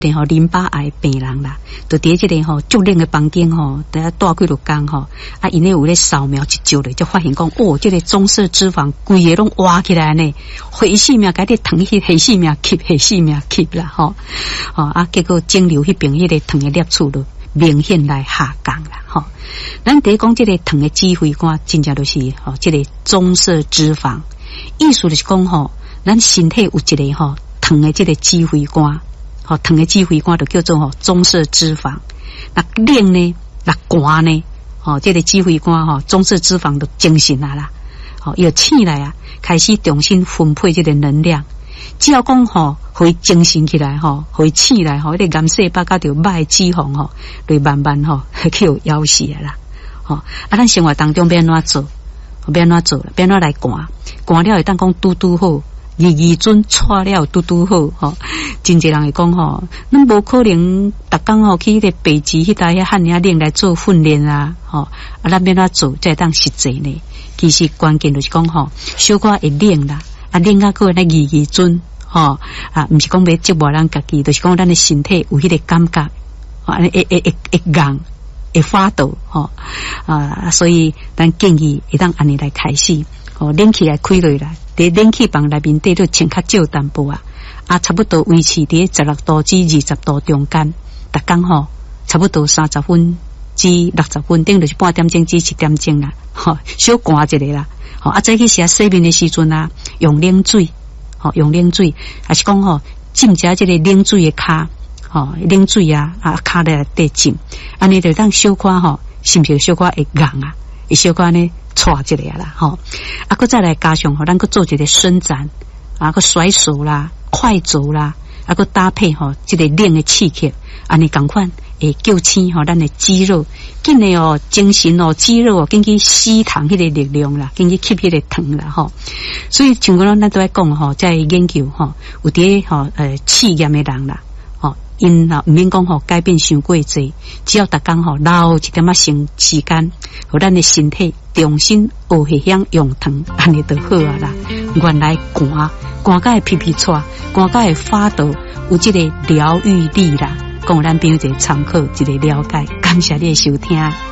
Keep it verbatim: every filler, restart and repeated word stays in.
对吼，淋巴癌病人啦，就伫即个吼足冷的房间吼，等下住几落工吼，啊，因为有咧扫描一照咧，就发现讲，哦，即、这个棕色脂肪规个拢挖起来呢，黑死命，甲你糖去黑死命吸，黑死命吸啦，吼，哦啊，结果肿瘤迄边迄个糖的摄取率明显来下降啦，吼。咱第一讲即个糖的指挥官，真正就是吼，即、这个棕色脂肪，意思就是讲吼，咱身体有一个吼糖的即个指挥官。吼，糖的指挥官就叫做吼棕色脂肪。那冷呢，那寒呢，吼，这个指挥官吼棕色脂肪就精神啊啦，吼，伊就醒来啊，开始重新分配这个能量。只要讲吼，会精神起来吼，会醒来吼，迄个癌细胞甲着歹脂肪吼，就慢慢吼去有枵死啊啦，吼。啊，咱生活当中要安怎做？要安怎做？要安怎来寒？寒了会当讲拄拄好。二二准错了拄拄好吼，真侪人会讲吼，咱无可能逐工吼去迄个北极迄带遐汉尔冷来做训练啊，吼啊，咱要怎做才会当实际呢？其实关键就是讲吼，小可会冷啦，啊冷啊个那二二准吼啊，毋是讲要折磨咱家己，就是讲咱的身体有迄个感觉，啊，会会会会硬，会发抖吼啊，所以咱建议会当安尼来开始，哦，冷气来开落来。伫冷气房内面底都穿较少淡薄啊，啊，差不多维持伫十六度至二十度中间，逐工吼差不多三十分至六十分钟，就是半点钟至一点钟啦，吼，小寒一个啦，吼，啊，再去洗洗面的时阵啊，用冷水，吼，用冷水，还是讲吼浸一下这个冷水的骹，吼，冷水啊，啊，骹来底浸，安尼就当小可吼，是不是小可会硬啊？会小可呢？错一个啦，吼，啊，搁再来加上吼，咱搁做一个伸展，啊，搁甩手啦、快走啦，啊，搁搭配吼，这个冷的刺激，安尼共款会救醒吼咱的肌肉，紧的哦，精神哦，肌肉哦，紧去吸糖迄个力量啦，紧去吸迄个糖啦，吼。所以像讲咱都在讲吼，在研究吼，有啲吼呃试验的人啦。因啊，毋免讲吼改变伤过济，只要逐工吼留一点仔时时间，互咱的身体重新学会晓用糖，安尼就好啊啦。原来寒寒甲会皮皮喘，寒甲会发抖，有即个疗愈力啦，供咱朋友一个参考，一个了解。感谢你的收听。